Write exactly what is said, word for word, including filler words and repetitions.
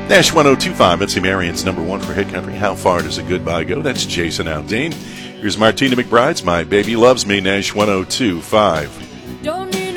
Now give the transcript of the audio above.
Nash one oh two five, Mitzi Marion's number one for hit country. How far does a goodbye go? That's Jason Aldean. Here's Martina McBride's My Baby Loves Me, Nash one oh two five. Don't